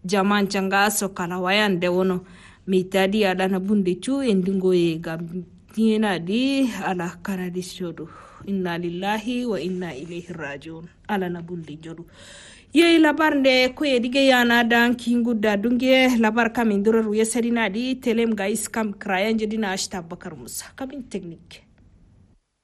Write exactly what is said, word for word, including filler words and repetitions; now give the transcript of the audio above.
jaman canga so kala wayan de wono mitadi ala na bunde chu endingo e gamtina di ala kanadi shodo inna lillahi wa inna ilaihi rajiun ala na bunde jodu ye labar nde ko e dige yana dan kingudda dunge labar kam indoro ruye sedina di telem guys kam krayan jedina ashta bakar musa kabin technique